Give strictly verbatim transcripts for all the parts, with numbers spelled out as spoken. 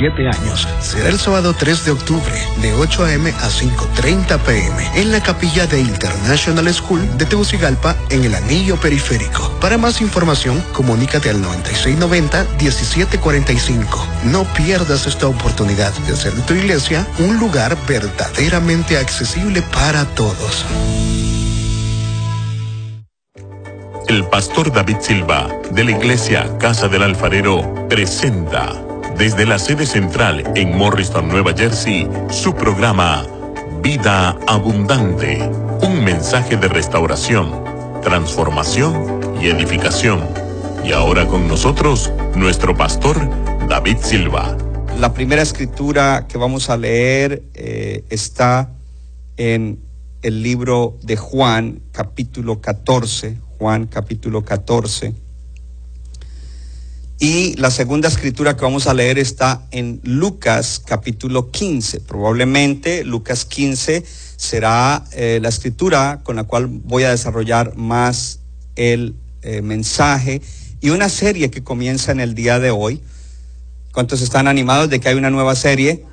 diecisiete años. Será el sábado tres de octubre, de ocho a eme a cinco treinta pe eme, en la capilla de International School de Tegucigalpa, en el Anillo Periférico. Para más información, comunícate al noventa y seis noventa, diecisiete cuarenta y cinco. No pierdas esta oportunidad de hacer de tu iglesia un lugar verdaderamente accesible para todos. El pastor David Silva, de la iglesia Casa del Alfarero, presenta desde la sede central en Morristown, Nueva Jersey, su programa Vida Abundante, un mensaje de restauración, transformación y edificación. Y ahora con nosotros, nuestro pastor David Silva. La primera escritura que vamos a leer eh, está en el libro de Juan, capítulo catorce. Juan capítulo catorce. Y la segunda escritura que vamos a leer está en Lucas capítulo quince. Probablemente Lucas quince será eh, la escritura con la cual voy a desarrollar más el eh, mensaje y una serie que comienza en el día de hoy. ¿Cuántos están animados de que hay una nueva serie?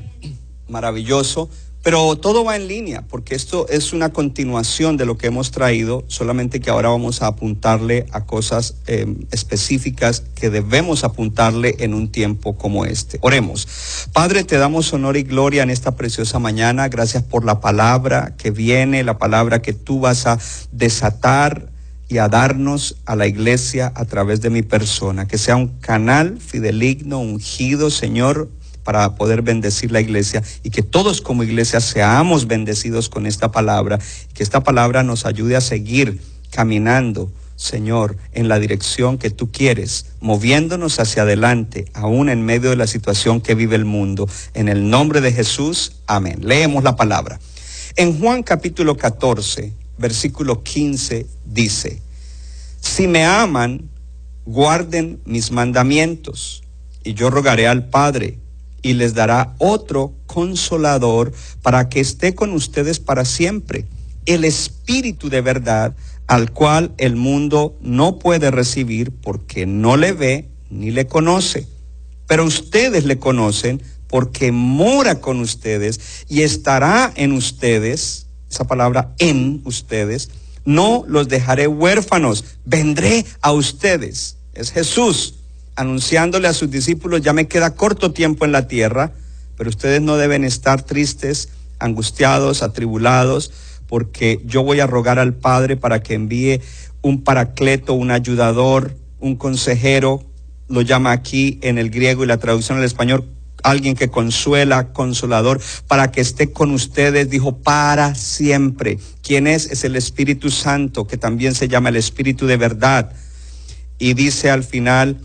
Maravilloso. Pero todo va en línea, porque esto es una continuación de lo que hemos traído, solamente que ahora vamos a apuntarle a cosas eh, específicas que debemos apuntarle en un tiempo como este. Oremos. Padre, te damos honor y gloria en esta preciosa mañana. Gracias por la palabra que viene, la palabra que tú vas a desatar y a darnos a la iglesia a través de mi persona. Que sea un canal fideligno, ungido, Señor, para poder bendecir la iglesia y que todos como iglesia seamos bendecidos con esta palabra, que esta palabra nos ayude a seguir caminando, Señor, en la dirección que tú quieres, moviéndonos hacia adelante, aún en medio de la situación que vive el mundo. En el nombre de Jesús, amén. Leemos la palabra. En Juan capítulo catorce, versículo quince, dice: si me aman, guarden mis mandamientos, y yo rogaré al Padre, y les dará otro consolador para que esté con ustedes para siempre, el Espíritu de verdad, al cual el mundo no puede recibir porque no le ve ni le conoce. Pero ustedes le conocen porque mora con ustedes y estará en ustedes. Esa palabra en ustedes. No los dejaré huérfanos, vendré a ustedes. Es Jesús anunciándole a sus discípulos: ya me queda corto tiempo en la tierra, pero ustedes no deben estar tristes, angustiados, atribulados, porque yo voy a rogar al Padre para que envíe un paracleto, un ayudador, un consejero, lo llama aquí en el griego y la traducción al español, alguien que consuela, consolador, para que esté con ustedes, dijo, para siempre. ¿Quién es? Es el Espíritu Santo, que también se llama el Espíritu de verdad. Y dice al final: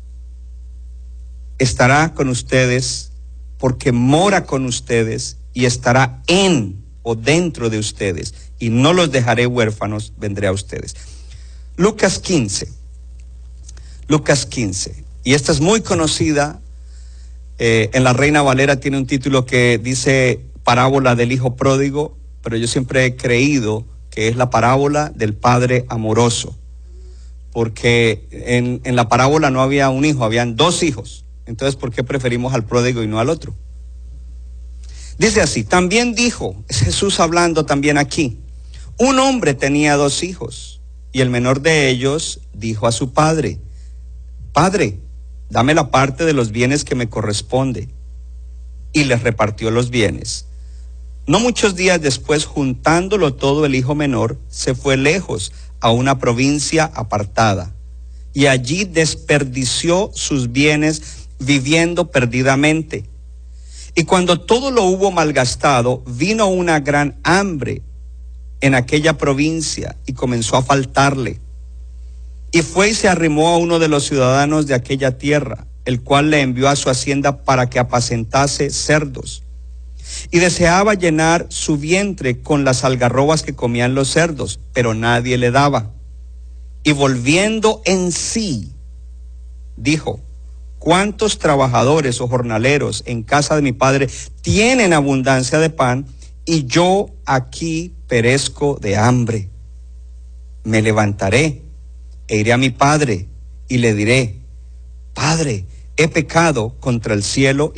estará con ustedes porque mora con ustedes y estará en o dentro de ustedes, y no los dejaré huérfanos, vendré a ustedes. Lucas quince. Lucas quince. Y esta es muy conocida. Eh, en la Reina Valera tiene un título que dice parábola del hijo pródigo, pero yo siempre he creído que es la parábola del padre amoroso, porque en, en la parábola no había un hijo, habían dos hijos. Entonces, ¿por qué preferimos al pródigo y no al otro? Dice así: también dijo, es Jesús hablando también aquí, un hombre tenía dos hijos, y el menor de ellos dijo a su padre: Padre, dame la parte de los bienes que me corresponde. Y les repartió los bienes. No muchos días después, juntándolo todo, el hijo menor se fue lejos a una provincia apartada, y allí desperdició sus bienes viviendo perdidamente. Y cuando todo lo hubo malgastado, vino una gran hambre en aquella provincia y comenzó a faltarle. Y fue y se arrimó a uno de los ciudadanos de aquella tierra, el cual le envió a su hacienda para que apacentase cerdos. Y deseaba llenar su vientre con las algarrobas que comían los cerdos, pero nadie le daba. Y volviendo en sí, dijo: ¿cuántos trabajadores o jornaleros en casa de mi padre tienen abundancia de pan, y yo aquí perezco de hambre? Me levantaré e iré a mi padre y le diré: Padre, he pecado contra el cielo